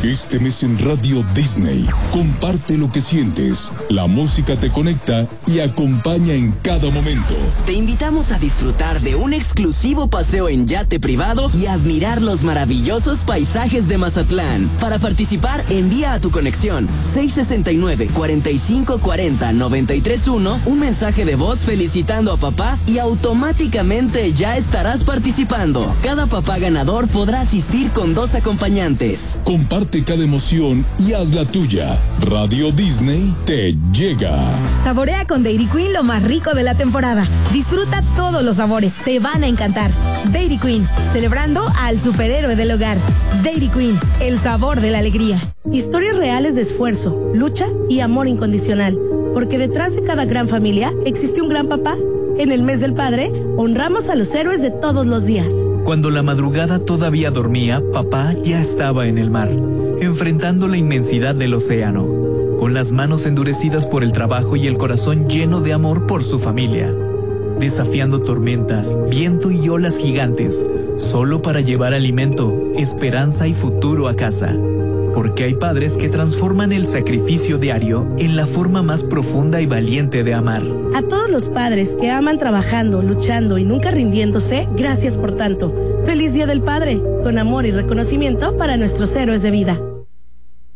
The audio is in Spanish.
Este mes en Radio Disney, comparte lo que sientes, la música te conecta y acompaña en cada momento. Te invitamos a disfrutar de un exclusivo paseo en yate privado y admirar los maravillosos paisajes de Mazatlán. Para participar, envía a tu conexión 669-4540-931 un mensaje de voz felicitando a papá y automáticamente ya estarás participando. Cada papá ganador podrá asistir con 2 acompañantes. Comparte cada emoción y haz la tuya. Radio Disney te llega. Saborea con Dairy Queen lo más rico de la temporada. Disfruta todos los sabores, te van a encantar. Dairy Queen, celebrando al superhéroe del hogar. Dairy Queen, el sabor de la alegría. Historias reales de esfuerzo, lucha y amor incondicional. Porque detrás de cada gran familia existe un gran papá. En el mes del padre, honramos a los héroes de todos los días. Cuando la madrugada todavía dormía, papá ya estaba en el mar, enfrentando la inmensidad del océano, con las manos endurecidas por el trabajo y el corazón lleno de amor por su familia, desafiando tormentas, viento y olas gigantes, solo para llevar alimento, esperanza y futuro a casa. Porque hay padres que transforman el sacrificio diario en la forma más profunda y valiente de amar. A todos los padres que aman trabajando, luchando y nunca rindiéndose, gracias por tanto. ¡Feliz Día del Padre! Con amor y reconocimiento para nuestros héroes de vida.